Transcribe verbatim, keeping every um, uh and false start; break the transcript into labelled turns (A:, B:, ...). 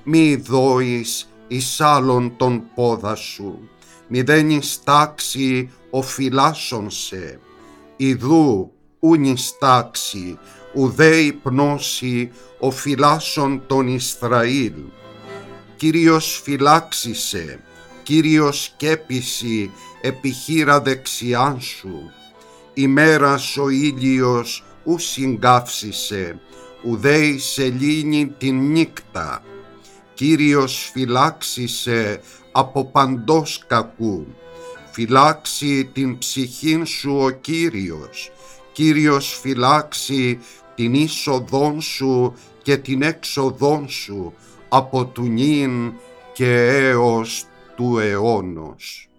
A: μη δώεις εις άλλον τον πόδα σου, μη δένεις τάξη ο φυλάσσον σε, ιδού ούν εις τάξη, ουδέ η πνώση ο φυλάσσον τον Ισραήλ. Κύριος φυλάξισε, Κύριος σκέπιση επιχείρα δεξιάν σου, ημέρας ο ήλιος ου συγκάψισε, ουδέ η σελήνη την νύκτα. Κύριος φυλάξισε από παντός κακού, φυλάξει την ψυχήν σου ο Κύριος, Κύριος φυλάξει την είσοδόν σου και την έξοδόν σου από του νυν και έως του αιώνος.